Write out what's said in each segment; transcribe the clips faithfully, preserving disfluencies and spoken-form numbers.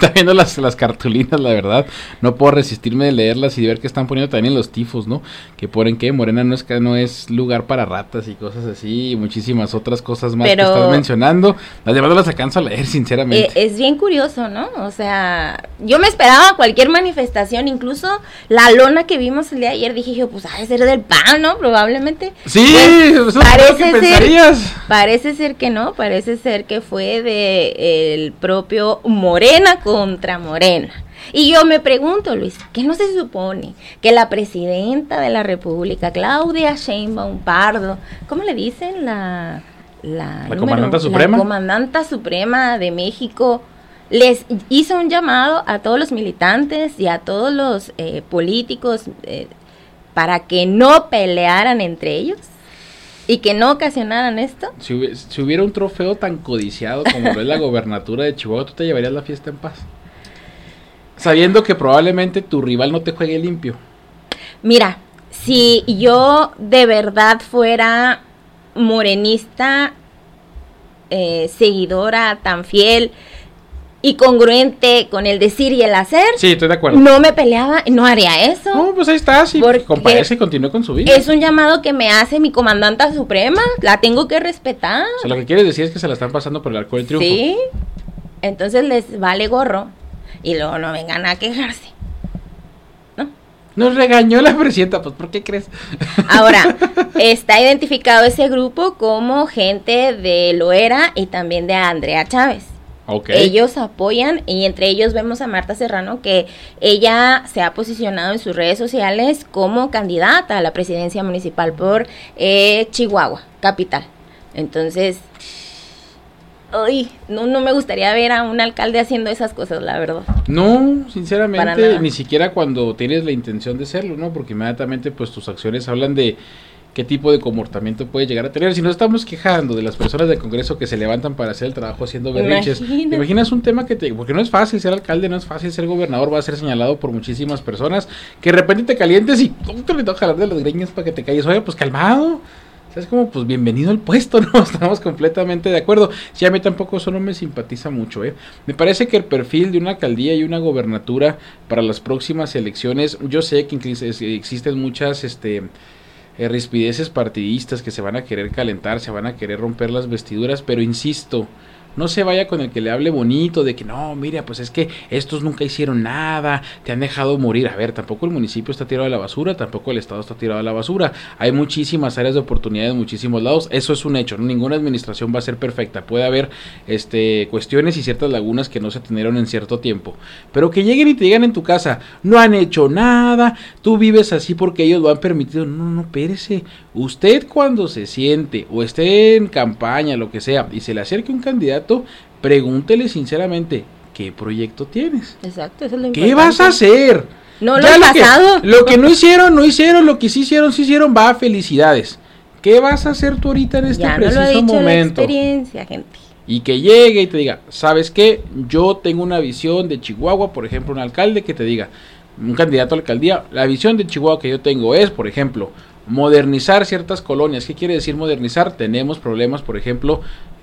ahorita viendo las, las cartulinas, la verdad, no puedo resistirme de leerlas y de ver que están poniendo también en los tifos, ¿no? Que ponen que Morena no es, no es lugar para ratas y cosas así, y muchísimas otras cosas más Pero, que estás mencionando. Las demás no las alcanzo a leer, sinceramente. Eh, es bien curioso, ¿no? O sea, yo me esperaba cualquier manifestación, incluso la lona que vimos el día de ayer, dije yo, pues ha de ser del P A N, ¿no? Probablemente. Sí, pues, eso parece es lo que pensarías. Ser, parece ser que no, parece ser que fue de el propio Morena contra Morena. Y yo me pregunto, Luis, ¿qué no se supone que la presidenta de la República, Claudia Sheinbaum Pardo, ¿cómo le dicen? La, la, la número, comandanta suprema. La comandanta suprema de México les hizo un llamado a todos los militantes y a todos los eh, políticos eh, para que no pelearan entre ellos y que no ocasionaran esto. Si hubiera, si hubiera un trofeo tan codiciado como lo es la gobernatura de Chihuahua, ¿tú te llevarías la fiesta en paz? Sabiendo que probablemente tu rival no te juegue limpio. Mira, si yo de verdad fuera morenista, eh, seguidora tan fiel y congruente con el decir y el hacer, sí, estoy de acuerdo. No me peleaba, no haría eso. No, pues ahí está, sí, compadece y continúe con su vida. Es un llamado que me hace mi comandanta suprema, la tengo que respetar. O sea, lo que quieres decir es que se la están pasando por el arco del triunfo. Sí, entonces les vale gorro y luego no vengan a quejarse. ¿No? Nos regañó la presidenta, pues ¿por qué crees? Ahora, está identificado ese grupo como gente de Loera y también de Andrea Chávez. Okay. Ellos apoyan y entre ellos vemos a Marta Serrano que ella se ha posicionado en sus redes sociales como candidata a la presidencia municipal por eh, Chihuahua, capital. Entonces, ay, no, no me gustaría ver a un alcalde haciendo esas cosas, la verdad. No, sinceramente, ni siquiera cuando tienes la intención de serlo, ¿no? Porque inmediatamente pues tus acciones hablan de qué tipo de comportamiento puede llegar a tener. Si nos estamos quejando de las personas del Congreso que se levantan para hacer el trabajo haciendo berrinches, Imagina. ¿te imaginas un tema que te... Porque no es fácil ser alcalde, no es fácil ser gobernador, va a ser señalado por muchísimas personas, que de repente te calientes y tú te le toca jalar de las greñas para que te calles. Oye, pues calmado. O sea, es como, pues bienvenido al puesto, ¿no? Estamos completamente de acuerdo. Sí, a mí tampoco eso no me simpatiza mucho, ¿eh? Me parece que el perfil de una alcaldía y una gobernatura para las próximas elecciones, yo sé que existen muchas, este... Eh, rispideces partidistas que se van a querer calentar, se van a querer romper las vestiduras, pero insisto, no se vaya con el que le hable bonito de que no, mira, pues es que estos nunca hicieron nada, te han dejado morir. A ver, tampoco el municipio está tirado a la basura, tampoco el estado está tirado a la basura. Hay muchísimas áreas de oportunidad en muchísimos lados, eso es un hecho, ¿no? Ninguna administración va a ser perfecta, puede haber este cuestiones y ciertas lagunas que no se atendieron en cierto tiempo, pero que lleguen y te digan en tu casa, no han hecho nada, tú vives así porque ellos lo han permitido. No, no, espérese, usted cuando se siente o esté en campaña, lo que sea, y se le acerque un candidato, pregúntele sinceramente, ¿qué proyecto tienes? Exacto, eso es lo importante. ¿Qué vas a hacer? No lo he pasado. Que, lo que no hicieron, no hicieron, lo que sí hicieron, sí hicieron, va, felicidades. ¿Qué vas a hacer tú ahorita en este ya preciso no lo ha dicho momento? La experiencia, gente. Y que llegue y te diga, ¿sabes qué? Yo tengo una visión de Chihuahua, por ejemplo, un alcalde que te diga, un candidato a la alcaldía, la visión de Chihuahua que yo tengo es, por ejemplo, modernizar ciertas colonias. ¿Qué quiere decir modernizar? Tenemos problemas, por ejemplo,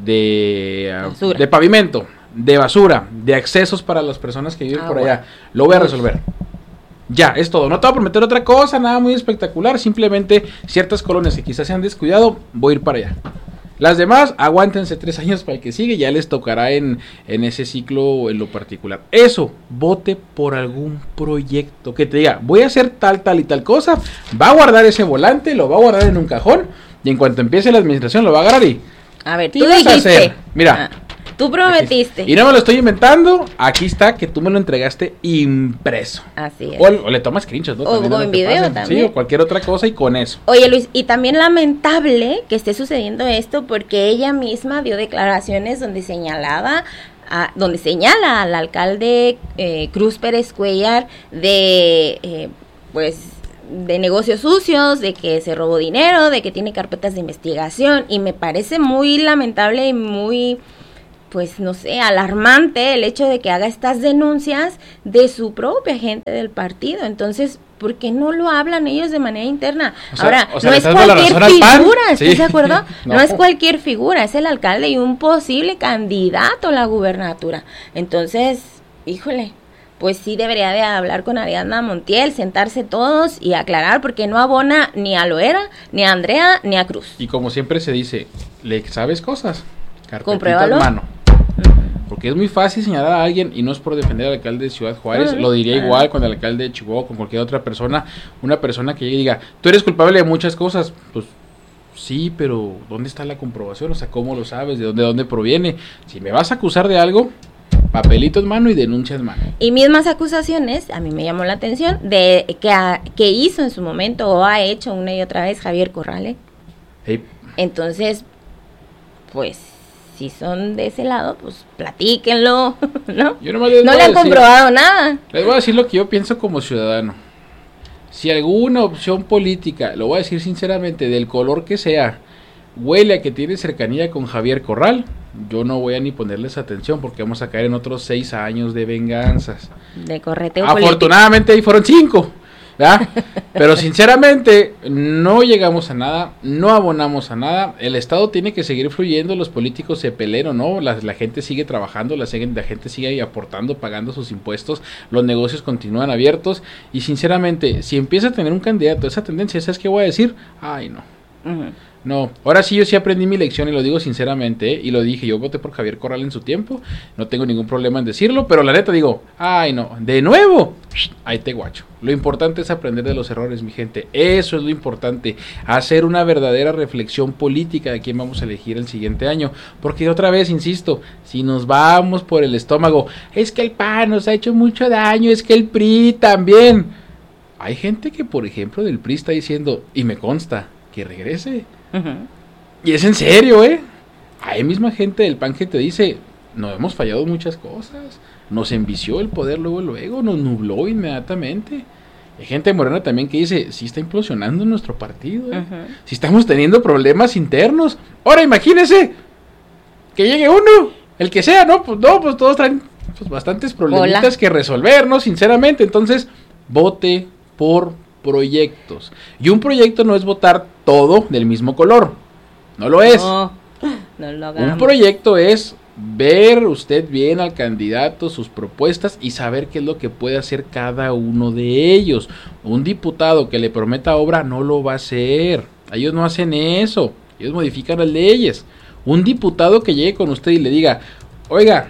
de, uh, de pavimento, de basura, de accesos para las personas que viven ah, por allá. Bueno. Lo voy a resolver. Ya, es todo. No te voy a prometer otra cosa, nada muy espectacular. Simplemente ciertas colonias que quizás se han descuidado, voy a ir para allá. Las demás, aguántense tres años para el que sigue, ya les tocará en, en ese ciclo en lo particular. Eso, vote por algún proyecto que te diga, voy a hacer tal, tal y tal cosa, va a guardar ese volante, lo va a guardar en un cajón, y en cuanto empiece la administración lo va a agarrar y... A ver, tú dijiste... Mira... Ah. Tú prometiste. Y no me lo estoy inventando, aquí está que tú me lo entregaste impreso. Así es. O, o le tomas screenshots, ¿no? O, o en video pasen. También. Sí, o cualquier otra cosa y con eso. Oye, Luis, y también lamentable que esté sucediendo esto porque ella misma dio declaraciones donde señalaba, a, donde señala al alcalde eh, Cruz Pérez Cuellar de, eh, pues... de negocios sucios, de que se robó dinero, de que tiene carpetas de investigación, y me parece muy lamentable y muy, pues no sé, alarmante el hecho de que haga estas denuncias de su propia gente del partido. Entonces, ¿por qué no lo hablan ellos de manera interna? O sea, Ahora, o sea, no es cualquier figura, ¿estás sí. de acuerdo? no. no es cualquier figura, es el alcalde y un posible candidato a la gubernatura. Entonces, híjole, pues sí debería de hablar con Ariadna Montiel, sentarse todos y aclarar, porque no abona ni a Loera, ni a Andrea, ni a Cruz. Y como siempre se dice, ¿le sabes cosas? Carpetita en mano. Porque es muy fácil señalar a alguien, y no es por defender al alcalde de Ciudad Juárez, uh-huh. lo diría uh-huh. igual con el alcalde de Chihuahua, con cualquier otra persona, una persona que llegue y diga, tú eres culpable de muchas cosas, pues sí, pero ¿dónde está la comprobación? O sea, ¿cómo lo sabes? ¿De dónde, de dónde proviene? Si me vas a acusar de algo, papelito en mano y denuncia en mano. Y mismas acusaciones, a mí me llamó la atención, de que, a, que hizo en su momento o ha hecho una y otra vez Javier Corral. Hey. Entonces, pues, si son de ese lado, pues platíquenlo, ¿no? Yo nomás les no voy le han decir, comprobado nada. Les voy a decir lo que yo pienso como ciudadano. Si alguna opción política, lo voy a decir sinceramente, del color que sea, huele a que tiene cercanía con Javier Corral, yo no voy a ni ponerles atención porque vamos a caer en otros seis años de venganzas. De correteo Afortunadamente político. Ahí fueron cinco, ¿verdad? Pero sinceramente no llegamos a nada, no abonamos a nada, el Estado tiene que seguir fluyendo, los políticos se peleen o no, la, la gente sigue trabajando, la, la gente sigue aportando, pagando sus impuestos, los negocios continúan abiertos y sinceramente si empieza a tener un candidato esa tendencia, ¿sabes qué voy a decir? Ay no. Uh-huh. No, ahora sí yo sí aprendí mi lección y lo digo sinceramente, ¿eh? Y lo dije, yo voté por Javier Corral en su tiempo, no tengo ningún problema en decirlo, pero la neta digo, ay no, de nuevo, ahí te guacho. Lo importante es aprender de los errores, mi gente, eso es lo importante, hacer una verdadera reflexión política de quién vamos a elegir el siguiente año, porque otra vez, insisto, si nos vamos por el estómago, es que el P A N nos ha hecho mucho daño, es que el P R I también, hay gente que por ejemplo del P R I está diciendo, y me consta, que regrese. Uh-huh. Y es en serio, ¿eh? Hay misma gente del P A N que te dice, nos hemos fallado muchas cosas, nos envició el poder luego, luego, nos nubló inmediatamente. Hay gente de Morena también que dice, sí está implosionando nuestro partido, ¿eh? Uh-huh. Si estamos teniendo problemas internos. Ahora imagínese que llegue uno, el que sea, ¿no? Pues no, pues todos traen pues, bastantes problemitas Hola. que resolver, ¿no? Sinceramente, entonces, vote por proyectos. Y un proyecto no es votar todo del mismo color. No lo es. No, no lo hagamos. Un proyecto es ver usted bien al candidato, sus propuestas y saber qué es lo que puede hacer cada uno de ellos. Un diputado que le prometa obra no lo va a hacer. Ellos no hacen eso. Ellos modifican las leyes. Un diputado que llegue con usted y le diga, oiga,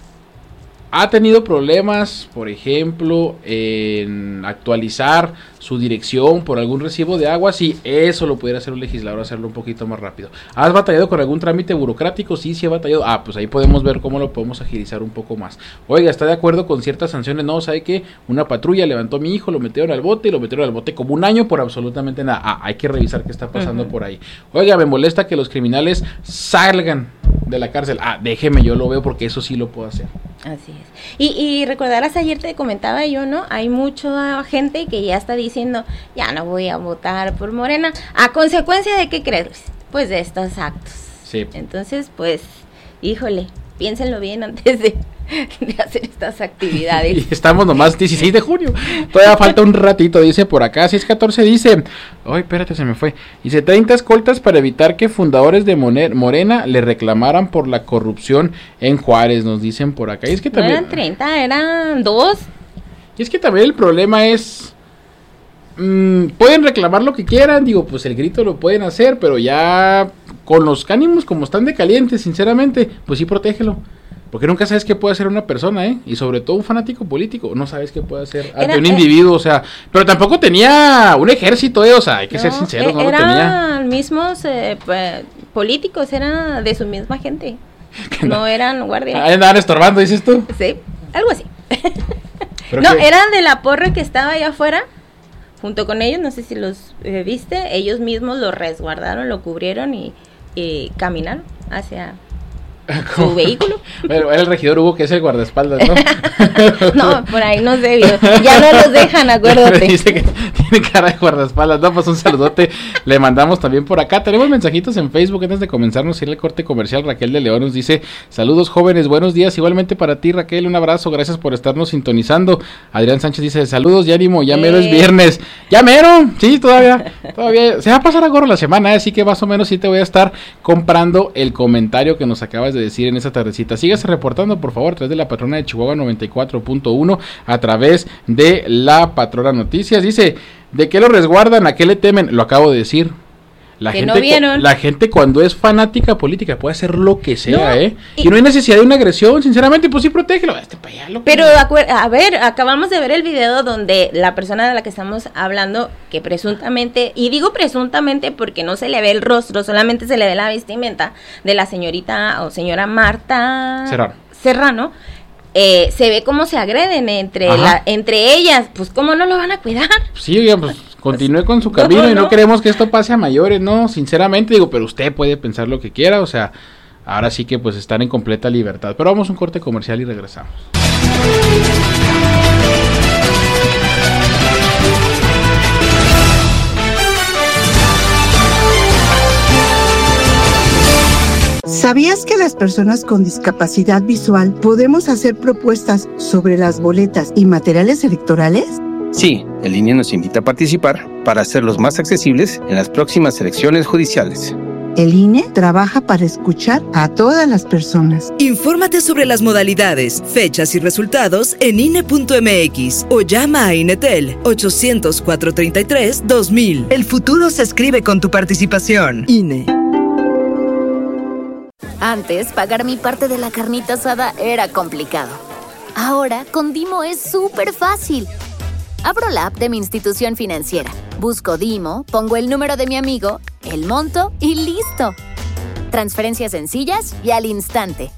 ha tenido problemas, por ejemplo, en actualizar su dirección por algún recibo de agua, sí, eso lo pudiera hacer un legislador, hacerlo un poquito más rápido. ¿Has batallado con algún trámite burocrático? Sí, sí he batallado. Ah, pues ahí podemos ver cómo lo podemos agilizar un poco más. Oiga, ¿está de acuerdo con ciertas sanciones? No, ¿sabe qué? Una patrulla levantó a mi hijo, lo metieron al bote y lo metieron al bote como un año por absolutamente nada. Ah, hay que revisar qué está pasando uh-huh. por ahí. Oiga, me molesta que los criminales salgan de la cárcel. Ah, déjeme, yo lo veo porque eso sí lo puedo hacer. Así es. Y, y recordarás, ayer te comentaba yo, ¿no? Hay mucha gente que ya está diciendo, ya no voy a votar por Morena. ¿A consecuencia de qué crees? Pues de estos actos. Sí. Entonces, pues, híjole, piénsenlo bien antes de, de hacer estas actividades. Y estamos nomás dieciséis de junio. Todavía falta un ratito, dice por acá. seis catorce dice, ay, espérate, se me fue. Dice, treinta escoltas para evitar que fundadores de Morena le reclamaran por la corrupción en Juárez, nos dicen por acá. Y es que también, no eran treinta, eran dos. Y es que también el problema es, mmm, pueden reclamar lo que quieran, digo, pues el grito lo pueden hacer, pero ya con los ánimos como están de calientes, sinceramente, pues sí, protégelo. Porque nunca sabes qué puede hacer una persona, ¿eh? Y sobre todo un fanático político, no sabes qué puede hacer ante un individuo, o sea, pero tampoco tenía un ejército, ¿eh? O sea, hay que no, ser sinceros, no lo tenía. Eran mismos eh, políticos, eran de su misma gente, no eran guardias. Ahí andaban estorbando, ¿dices tú? Sí, algo así. No, qué? Eran de la porra que estaba allá afuera, junto con ellos, no sé si los eh, viste, ellos mismos lo resguardaron, lo cubrieron y, y caminaron hacia... ¿Cómo? Su vehículo. Bueno, era el regidor Hugo, que es el guardaespaldas, ¿no? No, por ahí no sé, ya no los dejan, acuérdate. Dice que tiene cara de guardaespaldas. No, pues un saludote le mandamos también por acá. Tenemos mensajitos en Facebook antes de comenzarnos a ir al corte comercial. Raquel de León nos dice, saludos jóvenes, buenos días. Igualmente para ti, Raquel, un abrazo, gracias por estarnos sintonizando. Adrián Sánchez dice, saludos y ánimo, ya mero es viernes. Ya mero, sí, todavía, todavía. Se va a pasar a gorro la semana, así que más o menos sí te voy a estar comprando el comentario que nos acabas de decir en esta tardecita. Síguese reportando, por favor, a través de la patrona de Chihuahua noventa y cuatro punto uno, a través de la Patrona Noticias. Dice, ¿de qué lo resguardan? ¿A qué le temen? Lo acabo de decir. La que gente, no vieron. La gente cuando es fanática política puede hacer lo que sea, no, ¿eh? Y, y no hay necesidad de una agresión, sinceramente, pues sí, protégelo. Este pa allá, lo pero a ver, acabamos de ver el video donde la persona de la que estamos hablando, que presuntamente, y digo presuntamente porque no se le ve el rostro, solamente se le ve la vestimenta de la señorita o señora Marta Serrano. Serrano. Eh, se ve cómo se agreden entre la, entre ellas, pues cómo no lo van a cuidar. Sí, oiga, pues continúe con su camino. No, no. Y no queremos que esto pase a mayores, no, sinceramente digo, pero usted puede pensar lo que quiera, o sea, ahora sí que pues están en completa libertad. Pero vamos a un corte comercial y regresamos. ¿Sabías que las personas con discapacidad visual podemos hacer propuestas sobre las boletas y materiales electorales? Sí, el I N E nos invita a participar para hacerlos más accesibles en las próximas elecciones judiciales. El I N E trabaja para escuchar a todas las personas. Infórmate sobre las modalidades, fechas y resultados en I N E punto M X o llama a INETEL ochocientos, cuatrocientos treinta y tres, dos mil. El futuro se escribe con tu participación. I N E. Antes, pagar mi parte de la carnita asada era complicado. Ahora, con Dimo es súper fácil. Abro la app de mi institución financiera, busco Dimo, pongo el número de mi amigo, el monto y ¡listo! Transferencias sencillas y al instante.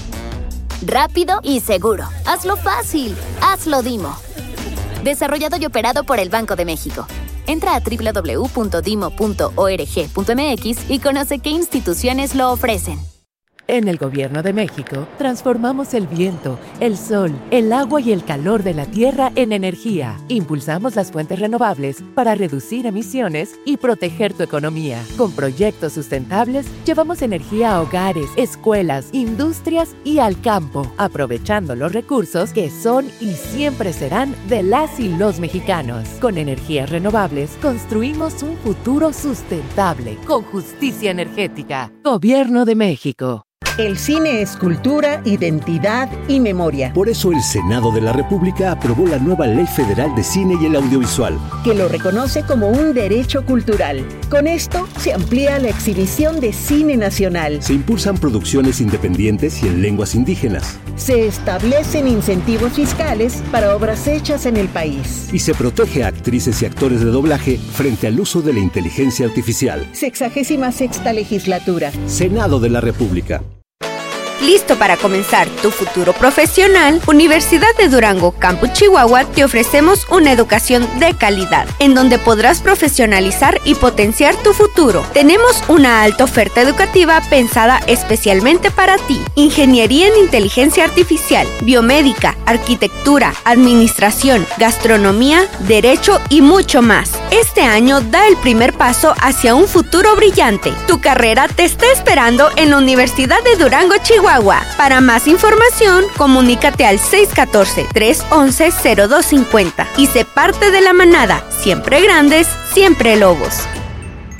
Rápido y seguro. Hazlo fácil. Hazlo Dimo. Desarrollado y operado por el Banco de México. Entra a doble u doble u doble u punto dimo punto org punto m x y conoce qué instituciones lo ofrecen. En el Gobierno de México, transformamos el viento, el sol, el agua y el calor de la tierra en energía. Impulsamos las fuentes renovables para reducir emisiones y proteger tu economía. Con proyectos sustentables, llevamos energía a hogares, escuelas, industrias y al campo, aprovechando los recursos que son y siempre serán de las y los mexicanos. Con energías renovables, construimos un futuro sustentable, con justicia energética. Gobierno de México. El cine es cultura, identidad y memoria. Por eso el Senado de la República aprobó la nueva Ley Federal de Cine y el Audiovisual, que lo reconoce como un derecho cultural. Con esto se amplía la exhibición de cine nacional. Se impulsan producciones independientes y en lenguas indígenas. Se establecen incentivos fiscales para obras hechas en el país. Y se protege a actrices y actores de doblaje frente al uso de la inteligencia artificial. Sexagésima sexta legislatura. Senado de la República. ¿Listo para comenzar tu futuro profesional? Universidad de Durango, Campus Chihuahua, te ofrecemos una educación de calidad, en donde podrás profesionalizar y potenciar tu futuro. Tenemos una alta oferta educativa pensada especialmente para ti. Ingeniería en Inteligencia Artificial, Biomédica, Arquitectura, Administración, Gastronomía, Derecho y mucho más. Este año da el primer paso hacia un futuro brillante. Tu carrera te está esperando en la Universidad de Durango, Chihuahua. Para más información, comunícate al seis uno cuatro, tres uno uno, cero dos cinco cero y sé parte de la manada. Siempre grandes, siempre lobos.